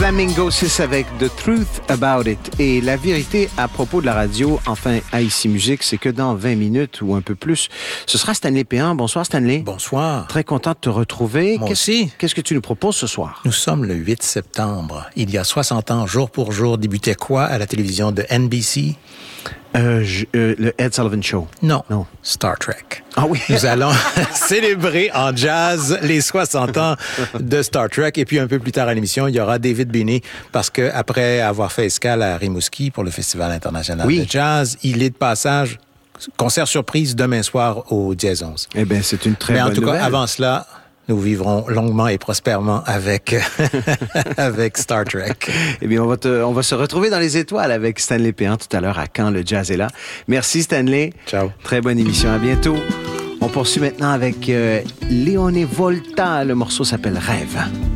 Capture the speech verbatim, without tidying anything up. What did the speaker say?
Flamingo six avec The Truth About It. Et la vérité à propos de la radio, enfin, à Ici Musique, c'est que dans vingt minutes ou un peu plus, ce sera Stanley Péan. Bonsoir, Stanley. Bonsoir. Très content de te retrouver. Moi Qu'est-ce, aussi. Qu'est-ce que tu nous proposes ce soir? Nous sommes le huit septembre. Il y a soixante ans, jour pour jour, débutait quoi à la télévision de N B C? Euh, je, euh, le Ed Sullivan Show. Non. Non. Star Trek. Ah oui. Nous allons célébrer en jazz les soixante ans de Star Trek. Et puis un peu plus tard à l'émission, il y aura David Binney parce que après avoir fait escale à Rimouski pour le Festival international oui. de jazz, il est de passage. Concert surprise demain soir au Dièse onze. Eh bien, c'est une très Mais bonne en tout nouvelle. cas, avant cela, nous vivrons longuement et prospèrement avec, avec Star Trek. Eh bien, on va, te, on va se retrouver dans les étoiles avec Stanley Péan tout à l'heure à Quand le jazz est là. Merci, Stanley. Ciao. Très bonne émission. À bientôt. On poursuit maintenant avec euh, Leone Volta. Le morceau s'appelle Rêve.